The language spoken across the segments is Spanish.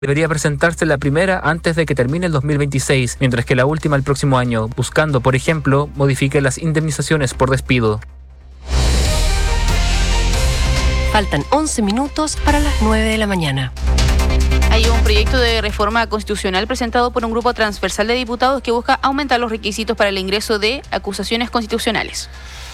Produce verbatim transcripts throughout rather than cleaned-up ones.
debería presentarse la primera antes de que termine el dos mil veintiséis, mientras que la última el próximo año, buscando, por ejemplo, modificar las indemnizaciones por despido. Faltan once minutos para las nueve de la mañana. Hay un proyecto de reforma constitucional presentado por un grupo transversal de diputados que busca aumentar los requisitos para el ingreso de acusaciones constitucionales.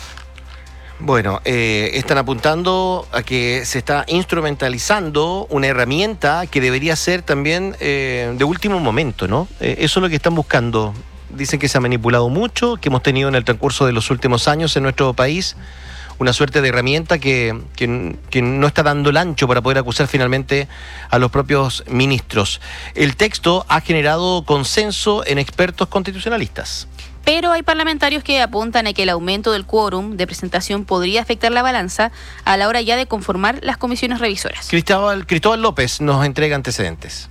Bueno, eh, están apuntando a que se está instrumentalizando una herramienta que debería ser también eh, de último momento, ¿no? Eh, eso es lo que están buscando. Dicen que se ha manipulado mucho, que hemos tenido en el transcurso de los últimos años en nuestro país una suerte de herramienta que, que, que no está dando el ancho para poder acusar finalmente a los propios ministros. El texto ha generado consenso en expertos constitucionalistas. Pero hay parlamentarios que apuntan a que el aumento del quórum de presentación podría afectar la balanza a la hora ya de conformar las comisiones revisoras. Cristóbal, Cristóbal López nos entrega antecedentes.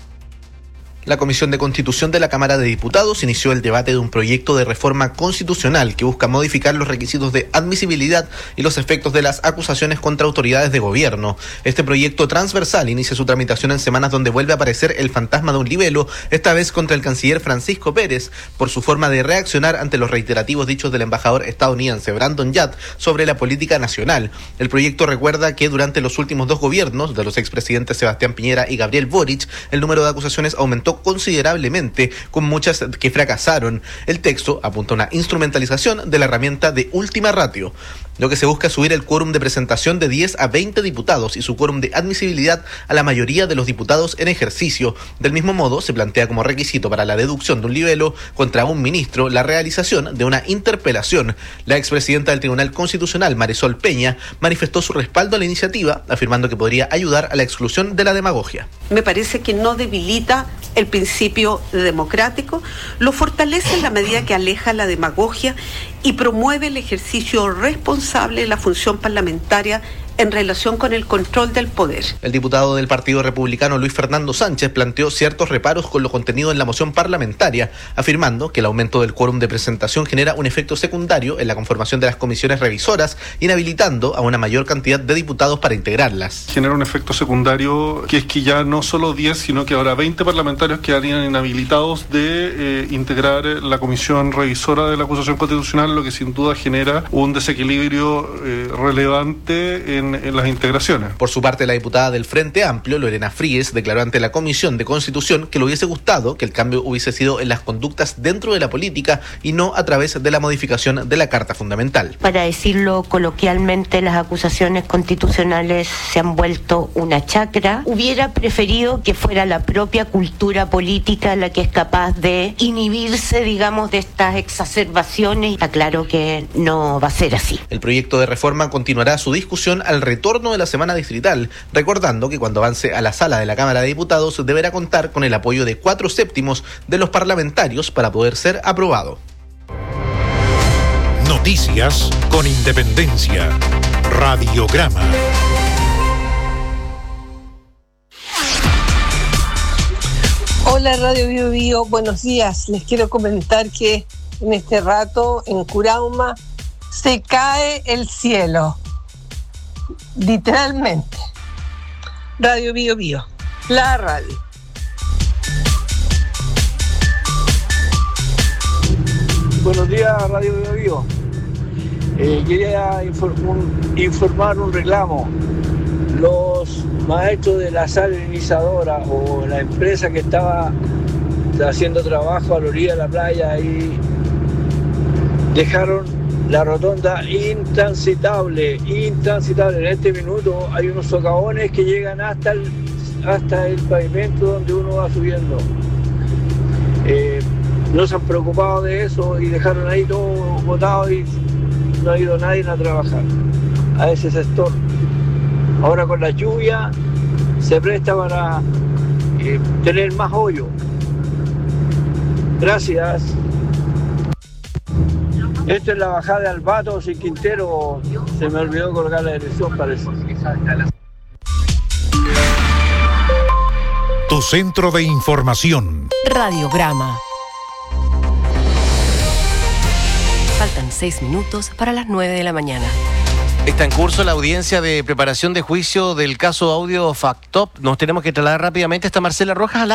La Comisión de Constitución de la Cámara de Diputados inició el debate de un proyecto de reforma constitucional que busca modificar los requisitos de admisibilidad y los efectos de las acusaciones contra autoridades de gobierno. Este proyecto transversal inicia su tramitación en semanas donde vuelve a aparecer el fantasma de un libelo, esta vez contra el canciller Francisco Pérez, por su forma de reaccionar ante los reiterativos dichos del embajador estadounidense Brandon Yard sobre la política nacional. El proyecto recuerda que durante los últimos dos gobiernos de los expresidentes Sebastián Piñera y Gabriel Boric, el número de acusaciones aumentó considerablemente, con muchas que fracasaron. El texto apunta a una instrumentalización de la herramienta de última ratio. Lo que se busca es subir el quórum de presentación de diez a veinte diputados y su quórum de admisibilidad a la mayoría de los diputados en ejercicio. Del mismo modo, se plantea como requisito para la deducción de un libelo contra un ministro la realización de una interpelación. La expresidenta del Tribunal Constitucional, Marisol Peña, manifestó su respaldo a la iniciativa, afirmando que podría ayudar a la exclusión de la demagogia. Me parece que no debilita el principio democrático, lo fortalece en la medida que aleja la demagogia y promueve el ejercicio responsable de la función parlamentaria en relación con el control del poder. El diputado del Partido Republicano Luis Fernando Sánchez planteó ciertos reparos con lo contenido en la moción parlamentaria, afirmando que el aumento del quórum de presentación genera un efecto secundario en la conformación de las comisiones revisoras, inhabilitando a una mayor cantidad de diputados para integrarlas. Genera un efecto secundario que es que ya no solo diez, sino que ahora veinte parlamentarios quedarían inhabilitados de eh, integrar la comisión revisora de la acusación constitucional, lo que sin duda genera un desequilibrio eh, relevante en en las integraciones. Por su parte, la diputada del Frente Amplio, Lorena Fríes, declaró ante la Comisión de Constitución que le hubiese gustado que el cambio hubiese sido en las conductas dentro de la política y no a través de la modificación de la Carta Fundamental. Para decirlo coloquialmente, las acusaciones constitucionales se han vuelto una chacra. Hubiera preferido que fuera la propia cultura política la que es capaz de inhibirse, digamos, de estas exacerbaciones. Está claro que no va a ser así. El proyecto de reforma continuará su discusión al retorno de la semana distrital, recordando que cuando avance a la sala de la Cámara de Diputados deberá contar con el apoyo de cuatro séptimos de los parlamentarios para poder ser aprobado. Noticias con independencia. Radiograma. Hola Radio Bio Bio, buenos días. Les quiero comentar que en este rato en Curauma se cae el cielo. Literalmente. Radio Bio Bio, la radio. Buenos días, Radio Bio Bio. Eh, quería inform- un, informar un reclamo. Los maestros de la salinizadora o la empresa que estaba haciendo trabajo a la orilla de la playa y dejaron la rotonda intransitable, intransitable. En este minuto hay unos socavones que llegan hasta el, hasta el pavimento donde uno va subiendo. Eh, no se han preocupado de eso y dejaron ahí todo botado y no ha ido nadie a trabajar a ese sector. Ahora con la lluvia se presta para eh, tener más hoyo. Gracias. Esta es la bajada de Albato sin Quintero. Se me olvidó colocar la dirección, parece. Tu centro de información. Radiograma. Faltan seis minutos para las nueve de la mañana. Está en curso la audiencia de preparación de juicio del caso audio Factop. Nos tenemos que trasladar rápidamente. Está Marcela Rojas.